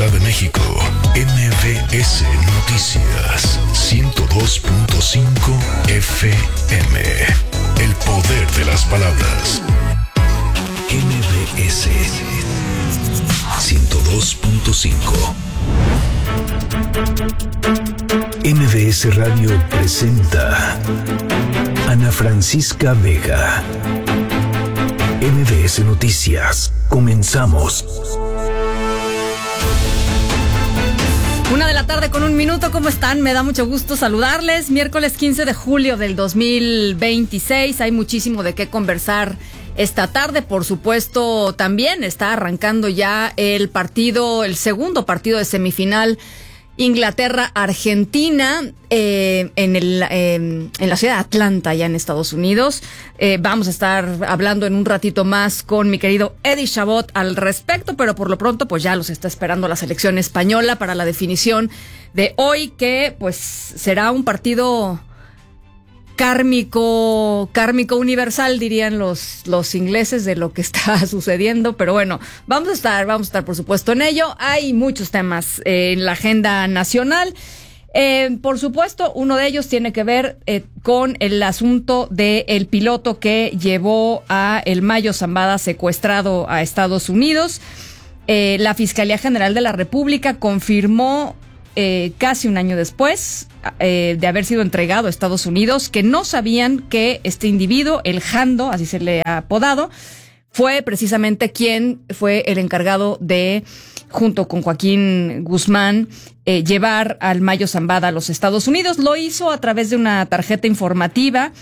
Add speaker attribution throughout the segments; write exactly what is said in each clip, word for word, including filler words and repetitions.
Speaker 1: Ciudad de México, M V S Noticias, ciento dos punto cinco F M. El poder de las palabras. M V S ciento dos punto cinco. M V S Radio presenta Ana Francisca Vega. M V S Noticias. Comenzamos.
Speaker 2: Una de la tarde con un minuto, ¿cómo están? Me da mucho gusto saludarles. Miércoles quince de julio del dos mil veintiséis. Hay muchísimo de qué conversar esta tarde. Por supuesto, también está arrancando ya el partido, el segundo partido de semifinal Inglaterra-Argentina eh, en, el, eh, en la ciudad de Atlanta, ya en Estados Unidos. Eh, vamos a estar hablando en un ratito más con mi querido Eddie Chabot al respecto, pero por lo pronto pues ya los está esperando la selección española para la definición de hoy, que pues será un partido kármico, kármico universal, dirían los, los ingleses, de lo que está sucediendo. Pero bueno, vamos a estar, vamos a estar por supuesto en ello. Hay muchos temas eh, en la agenda nacional. Eh, por supuesto, uno de ellos tiene que ver eh, con el asunto del piloto que llevó a el Mayo Zambada secuestrado a Estados Unidos. Eh, la Fiscalía General de la República confirmó Eh, casi un año después eh, de haber sido entregado a Estados Unidos, que no sabían que este individuo, el Jando, así se le ha apodado, fue precisamente quien fue el encargado de, junto con Joaquín Guzmán, eh, llevar al Mayo Zambada a los Estados Unidos. Lo hizo a través de una tarjeta informativa.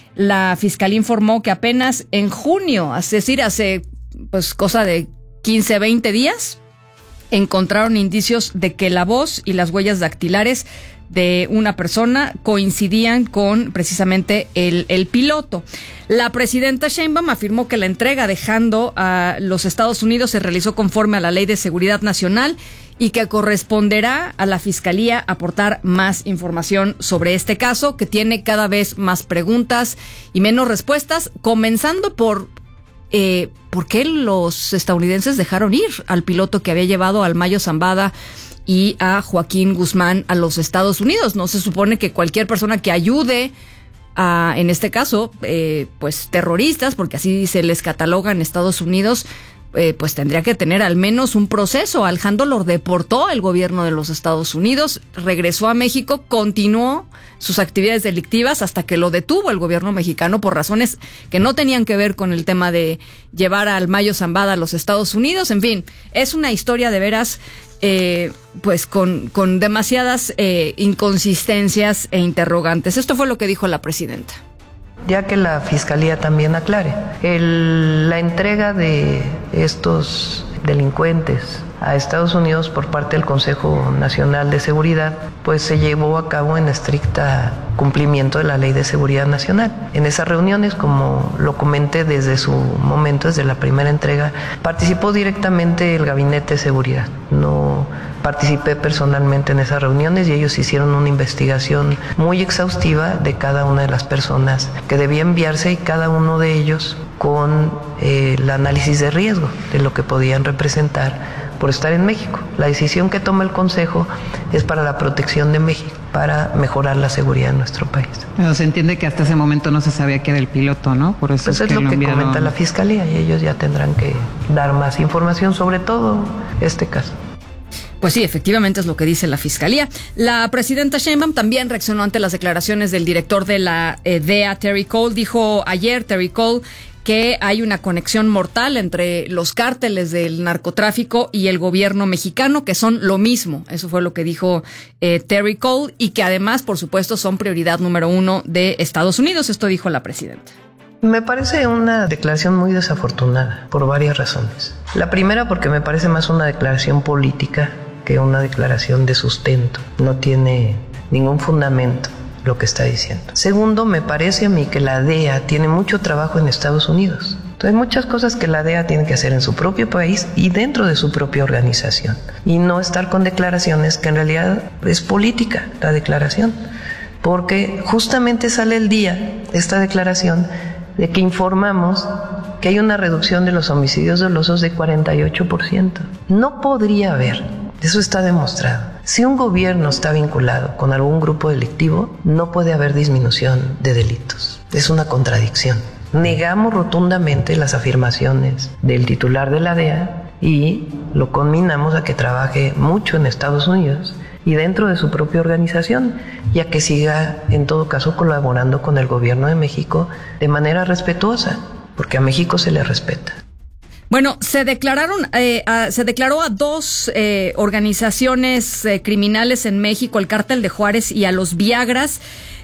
Speaker 2: La Fiscalía informó que apenas en junio, es decir, hace pues cosa de quince, veinte días, encontraron indicios de que la voz y las huellas dactilares de una persona coincidían con precisamente el, el piloto. La presidenta Sheinbaum afirmó que la entrega dejando a los Estados Unidos se realizó conforme a la Ley de Seguridad Nacional y que corresponderá a la Fiscalía aportar más información sobre este caso, que tiene cada vez más preguntas y menos respuestas, comenzando por Eh, ¿por qué los estadounidenses dejaron ir al piloto que había llevado al Mayo Zambada y a Joaquín Guzmán a los Estados Unidos? ¿No se supone que cualquier persona que ayude a, en este caso, eh, pues terroristas, porque así se les cataloga en Estados Unidos, eh, pues tendría que tener al menos un proceso? Al Jando lo deportó el gobierno de los Estados Unidos, regresó a México, continuó sus actividades delictivas hasta que lo detuvo el gobierno mexicano por razones que no tenían que ver con el tema de llevar al Mayo Zambada a los Estados Unidos. En fin, es una historia de veras eh, pues con, con demasiadas eh, inconsistencias e interrogantes. Esto fue lo que dijo la presidenta.
Speaker 3: Ya que la Fiscalía también aclare, el, la entrega de estos delincuentes a Estados Unidos por parte del Consejo Nacional de Seguridad, pues se llevó a cabo en estricta cumplimiento de la Ley de Seguridad Nacional. En esas reuniones, como lo comenté desde su momento, desde la primera entrega, participó directamente el Gabinete de Seguridad. No participé personalmente en esas reuniones y ellos hicieron una investigación muy exhaustiva de cada una de las personas que debía enviarse, y cada uno de ellos con eh, el análisis de riesgo de lo que podían representar por estar en México. La decisión que toma el Consejo es para la protección de México, para mejorar la seguridad de nuestro país.
Speaker 4: Pero se entiende que hasta ese momento no se sabía que era el piloto, ¿no? Por eso
Speaker 3: pues
Speaker 4: es,
Speaker 3: es
Speaker 4: que
Speaker 3: lo,
Speaker 4: lo
Speaker 3: que
Speaker 4: enviaron...
Speaker 3: comenta la Fiscalía, y ellos ya tendrán que dar más información sobre todo este caso.
Speaker 2: Pues sí, efectivamente es lo que dice la Fiscalía. La presidenta Sheinbaum también reaccionó ante las declaraciones del director de la eh, D E A, Terry Cole. Dijo ayer Terry Cole que hay una conexión mortal entre los cárteles del narcotráfico y el gobierno mexicano, que son lo mismo. Eso fue lo que dijo eh, Terry Cole, y que además, por supuesto, son prioridad número uno de Estados Unidos. Esto dijo la presidenta.
Speaker 3: Me parece una declaración muy desafortunada por varias razones. La primera, porque me parece más una declaración política que una declaración de sustento. No tiene ningún fundamento lo que está diciendo. Segundo, me parece a mí que la D E A tiene mucho trabajo en Estados Unidos. Entonces, hay muchas cosas que la D E A tiene que hacer en su propio país y dentro de su propia organización. Y no estar con declaraciones que en realidad es política la declaración. Porque justamente sale el día, esta declaración, de que informamos que hay una reducción de los homicidios dolosos de cuarenta y ocho por ciento. No podría haber Eso está demostrado. Si un gobierno está vinculado con algún grupo delictivo, no puede haber disminución de delitos. Es una contradicción. Negamos rotundamente las afirmaciones del titular de la D E A y lo conminamos a que trabaje mucho en Estados Unidos y dentro de su propia organización, y a que siga, en todo caso, colaborando con el gobierno de México de manera respetuosa, porque a México se le respeta.
Speaker 2: Bueno, se declararon, eh, a, se declaró a dos eh, organizaciones eh, criminales en México, el Cártel de Juárez y a los Viagras,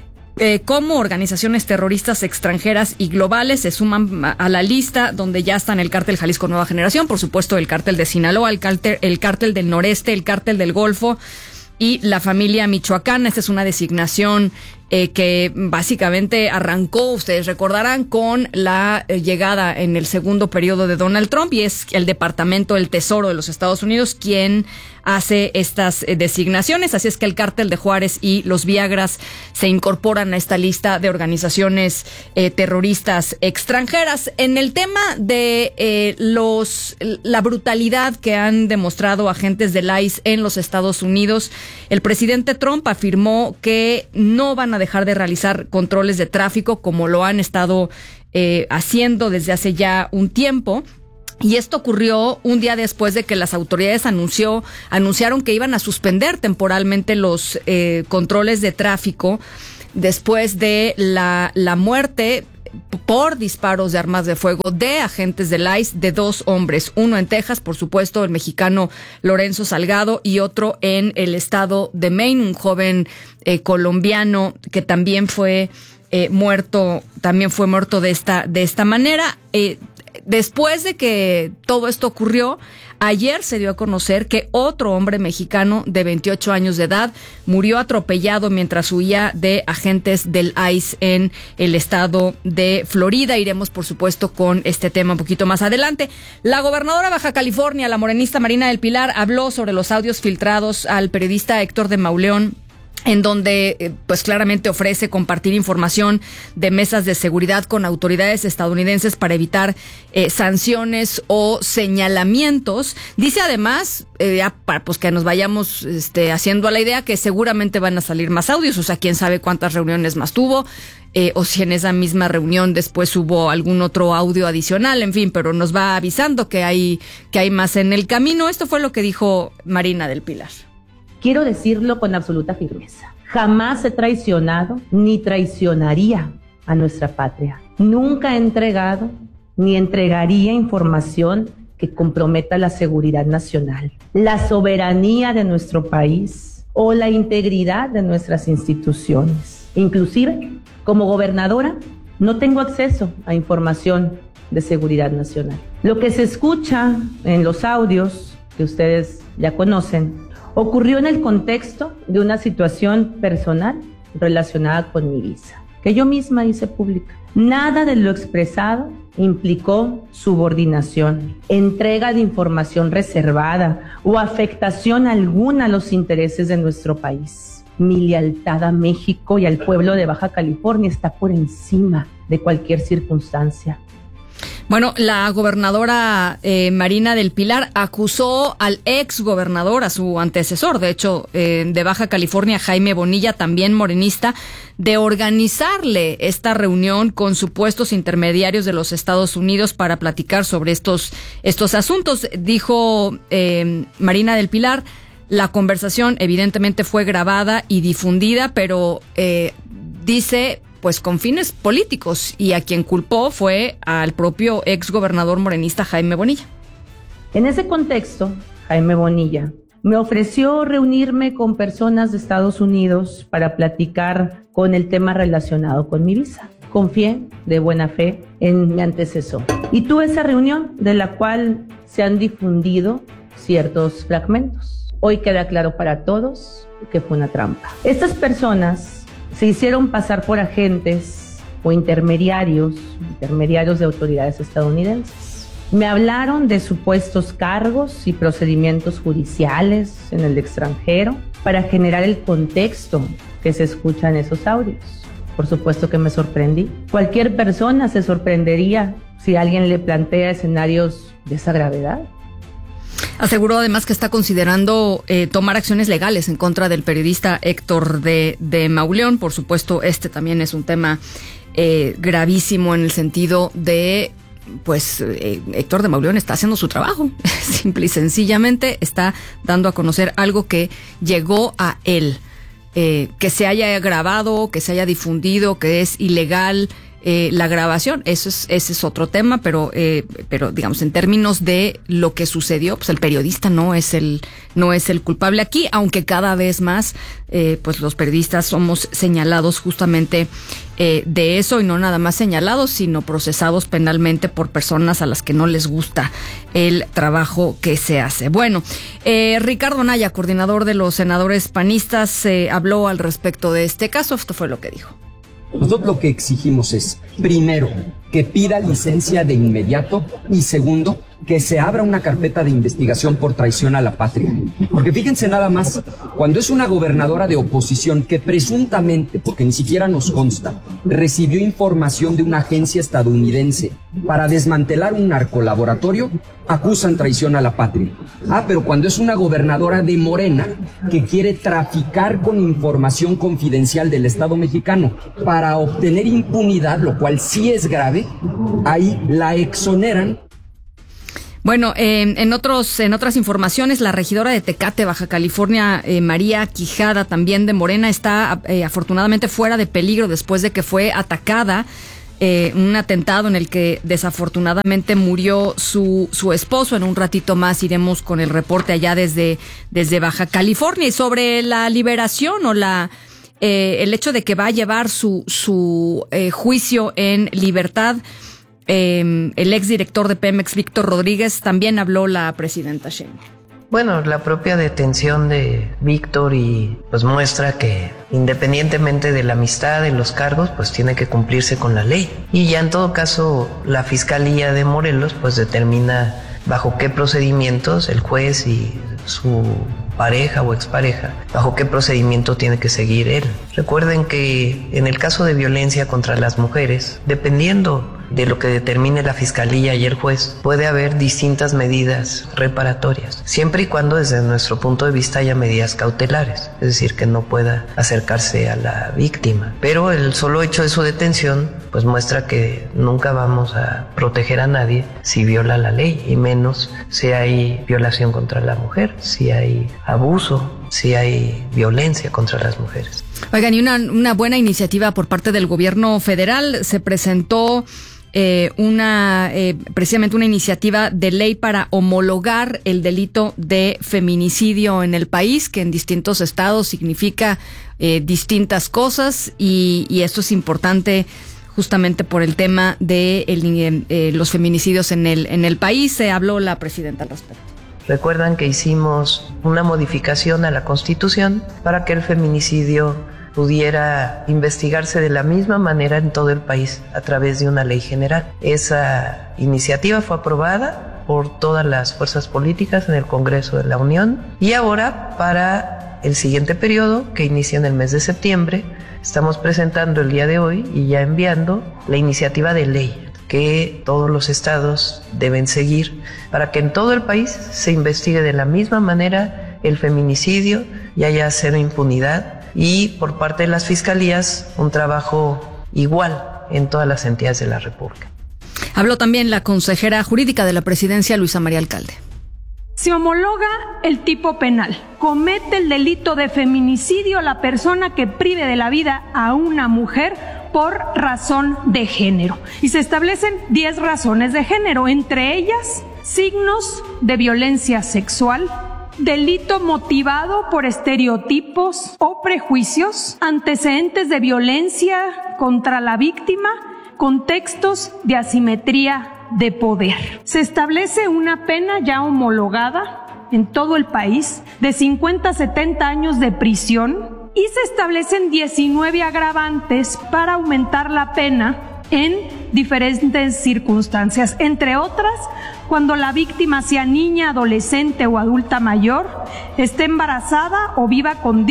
Speaker 2: Eh, como organizaciones terroristas extranjeras y globales. Se suman a la lista donde ya están el Cártel Jalisco Nueva Generación, por supuesto el Cártel de Sinaloa, el Cártel, el Cártel del Noreste, el Cártel del Golfo y la familia michoacana. Esta es una designación eh, que básicamente arrancó, ustedes recordarán, con la eh, llegada en el segundo periodo de Donald Trump, y es el Departamento del Tesoro de los Estados Unidos quien hace estas eh, designaciones. Así es que el Cártel de Juárez y los Viagras se incorporan a esta lista de organizaciones eh, terroristas extranjeras. En el tema de eh, los la brutalidad que han demostrado agentes del I C E en los Estados Unidos, el presidente Trump afirmó que no van a dejar de realizar controles de tráfico como lo han estado eh, haciendo desde hace ya un tiempo. Y esto ocurrió un día después de que las autoridades anunció, anunciaron que iban a suspender temporalmente los eh, controles de tráfico después de la, la muerte por disparos de armas de fuego de agentes del I C E de dos hombres, uno en Texas, por supuesto, el mexicano Lorenzo Salgado, y otro en el estado de Maine, un joven eh, colombiano que también fue eh, muerto, también fue muerto de esta, de esta manera. Eh, Después de que todo esto ocurrió, ayer se dio a conocer que otro hombre mexicano de veintiocho años de edad murió atropellado mientras huía de agentes del I C E en el estado de Florida. Iremos, por supuesto, con este tema un poquito más adelante. La gobernadora de Baja California, la morenista Marina del Pilar, habló sobre los audios filtrados al periodista Héctor de Mauleón, en donde eh, pues claramente ofrece compartir información de mesas de seguridad con autoridades estadounidenses para evitar eh, sanciones o señalamientos. Dice además, eh, ya para pues que nos vayamos este, haciendo a la idea, que seguramente van a salir más audios, o sea, quién sabe cuántas reuniones más tuvo, eh, o si en esa misma reunión después hubo algún otro audio adicional, en fin, pero nos va avisando que hay, que hay más en el camino. Esto fue lo que dijo Marina del Pilar.
Speaker 5: Quiero decirlo con absoluta firmeza. Jamás he traicionado ni traicionaría a nuestra patria. Nunca he entregado ni entregaría información que comprometa la seguridad nacional, la soberanía de nuestro país o la integridad de nuestras instituciones. Inclusive, como gobernadora, no tengo acceso a información de seguridad nacional. Lo que se escucha en los audios que ustedes ya conocen ocurrió en el contexto de una situación personal relacionada con mi visa, que yo misma hice pública. Nada de lo expresado implicó subordinación, entrega de información reservada o afectación alguna a los intereses de nuestro país. Mi lealtad a México y al pueblo de Baja California está por encima de cualquier circunstancia.
Speaker 2: Bueno, la gobernadora eh, Marina del Pilar acusó al ex gobernador, a su antecesor, de hecho, eh, de Baja California, Jaime Bonilla, también morenista, de organizarle esta reunión con supuestos intermediarios de los Estados Unidos para platicar sobre estos, estos asuntos. Dijo eh, Marina del Pilar, la conversación evidentemente fue grabada y difundida, pero eh, dice, pues con fines políticos, y a quien culpó fue al propio ex gobernador morenista Jaime Bonilla.
Speaker 5: En ese contexto, Jaime Bonilla me ofreció reunirme con personas de Estados Unidos para platicar con el tema relacionado con mi visa. Confié de buena fe en mi antecesor y tuve esa reunión, de la cual se han difundido ciertos fragmentos. Hoy queda claro para todos que fue una trampa. Estas personas se hicieron pasar por agentes o intermediarios, intermediarios de autoridades estadounidenses. Me hablaron de supuestos cargos y procedimientos judiciales en el extranjero para generar el contexto que se escucha en esos audios. Por supuesto que me sorprendí. Cualquier persona se sorprendería si alguien le plantea escenarios de esa gravedad.
Speaker 2: Aseguró además que está considerando eh, tomar acciones legales en contra del periodista Héctor de, de Mauleón. Por supuesto, este también es un tema eh, gravísimo en el sentido de, pues, eh, Héctor de Mauleón está haciendo su trabajo. Simple y sencillamente está dando a conocer algo que llegó a él. Eh, que se haya grabado, que se haya difundido, que es ilegal eh, la grabación, eso es, ese es otro tema, pero eh, pero digamos en términos de lo que sucedió, pues el periodista no es el no es el culpable aquí, aunque cada vez más eh, pues los periodistas somos señalados justamente eh, de eso, y no nada más señalados, sino procesados penalmente por personas a las que no les gusta el trabajo que se hace. Bueno, eh, Ricardo Naya, coordinador de los senadores panistas, eh, habló al respecto de este caso. Esto fue lo que dijo.
Speaker 6: Nosotros lo que exigimos es, primero, que pida licencia de inmediato, y segundo, que se abra una carpeta de investigación por traición a la patria. Porque fíjense nada más, cuando es una gobernadora de oposición que presuntamente, porque ni siquiera nos consta, recibió información de una agencia estadounidense para desmantelar un narcolaboratorio, acusan traición a la patria. Ah, pero cuando es una gobernadora de Morena que quiere traficar con información confidencial del Estado mexicano para obtener impunidad, lo cual sí es grave, ahí la exoneran.
Speaker 2: Bueno, eh, en otros, en otras informaciones, la regidora de Tecate, Baja California, eh, María Quijada, también de Morena, está eh, afortunadamente fuera de peligro después de que fue atacada, eh, un atentado en el que desafortunadamente murió su, su esposo. En un ratito más iremos con el reporte allá desde, desde Baja California. Y sobre la liberación o la, eh, el hecho de que va a llevar su, su eh, juicio en libertad, Eh, el exdirector de Pemex, Víctor Rodríguez, también habló la presidenta Sheinbaum.
Speaker 3: Bueno, la propia detención de Víctor y pues muestra que independientemente de la amistad, de los cargos, pues tiene que cumplirse con la ley. Y ya en todo caso, la Fiscalía de Morelos pues determina bajo qué procedimientos el juez y su pareja o expareja, bajo qué procedimiento tiene que seguir él. Recuerden que en el caso de violencia contra las mujeres, dependiendo de lo que determine la Fiscalía y el juez, puede haber distintas medidas reparatorias, siempre y cuando desde nuestro punto de vista haya medidas cautelares, es decir, que no pueda acercarse a la víctima. Pero el solo hecho de su detención pues muestra que nunca vamos a proteger a nadie si viola la ley, y menos si hay violación contra la mujer, si hay abuso, si hay violencia contra las mujeres.
Speaker 2: Oigan, y una, una buena iniciativa por parte del gobierno federal. Se presentó eh, una eh, precisamente una iniciativa de ley para homologar el delito de feminicidio en el país, que en distintos estados significa eh, distintas cosas, y, y esto es importante justamente por el tema de el, eh, los feminicidios en el en el país. Se habló la presidenta al respecto.
Speaker 3: Recuerdan que hicimos una modificación a la Constitución para que el feminicidio pudiera investigarse de la misma manera en todo el país a través de una ley general. Esa iniciativa fue aprobada por todas las fuerzas políticas en el Congreso de la Unión, y ahora para el siguiente periodo, que inicia en el mes de septiembre, estamos presentando el día de hoy y ya enviando la iniciativa de ley que todos los estados deben seguir para que en todo el país se investigue de la misma manera el feminicidio y haya cero impunidad, y por parte de las fiscalías un trabajo igual en todas las entidades de la República.
Speaker 2: Habló también la consejera jurídica de la presidencia, Luisa María Alcalde.
Speaker 7: Se homologa el tipo penal. Comete el delito de feminicidio la persona que prive de la vida a una mujer por razón de género. Y se establecen diez razones de género, entre ellas signos de violencia sexual, delito motivado por estereotipos o prejuicios, antecedentes de violencia contra la víctima, contextos de asimetría de poder. Se establece una pena ya homologada en todo el país de cincuenta a setenta años de prisión, y se establecen diecinueve agravantes para aumentar la pena en diferentes circunstancias, entre otras, cuando la víctima sea niña, adolescente o adulta mayor, esté embarazada o viva con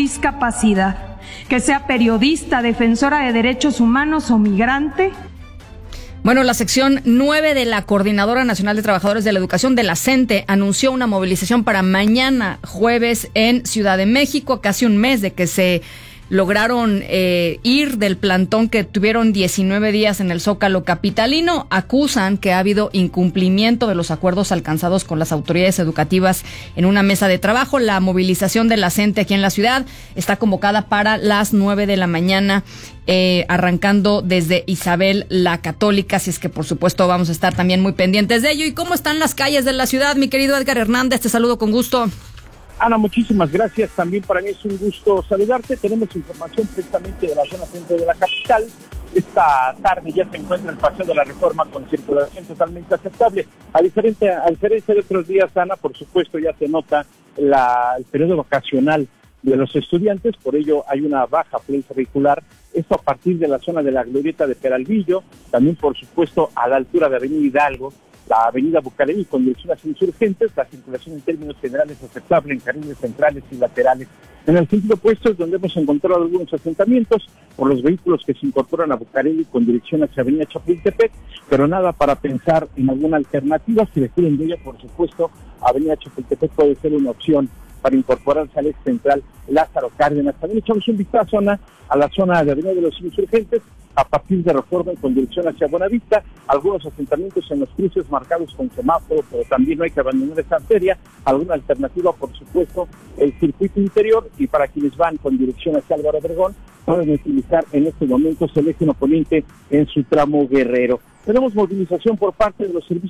Speaker 7: discapacidad, que sea periodista, defensora de derechos humanos o migrante.
Speaker 2: Bueno, la sección nueve de la Coordinadora Nacional de Trabajadores de la Educación de la CENTE anunció una movilización para mañana jueves en Ciudad de México, casi un mes de que se lograron eh, ir del plantón que tuvieron diecinueve días en el Zócalo capitalino. Acusan que ha habido incumplimiento de los acuerdos alcanzados con las autoridades educativas en una mesa de trabajo. La movilización de la CENTE aquí en la ciudad está convocada para las nueve de la mañana, eh, arrancando desde Isabel la Católica, así es que por supuesto vamos a estar también muy pendientes de ello. ¿Y cómo están las calles de la ciudad, mi querido Edgar Hernández? Te saludo con gusto.
Speaker 8: Ana, muchísimas gracias. También para mí es un gusto saludarte. Tenemos información precisamente de la zona centro de la capital. Esta tarde ya se encuentra el Paseo de la Reforma con circulación totalmente aceptable. A diferencia, a diferencia de otros días, Ana, por supuesto ya se nota la, el periodo vacacional de los estudiantes, por ello hay una baja afluencia vehicular. Esto a partir de la zona de la Glorieta de Peralvillo, también por supuesto a la altura de Avenida Hidalgo, la avenida Bucareli con dirección hacia Insurgentes, la circulación en términos generales aceptable en carriles centrales y laterales. En el sentido opuesto es donde hemos encontrado algunos asentamientos por los vehículos que se incorporan a Bucareli con dirección hacia avenida Chapultepec, pero nada para pensar en alguna alternativa. Si requieren de ella, por supuesto, avenida Chapultepec puede ser una opción para incorporarse al ex central Lázaro Cárdenas. También echamos un vistazo a, a la zona de avenida de los Insurgentes, a partir de Reforma con dirección hacia Buenavista, algunos asentamientos en los cruces marcados con semáforo, pero también no hay que abandonar esa arteria. Alguna alternativa, por supuesto, el circuito interior, y para quienes van con dirección hacia Álvaro Obregón, pueden utilizar en este momento el eje poniente en su tramo Guerrero. Tenemos movilización por parte de los servicios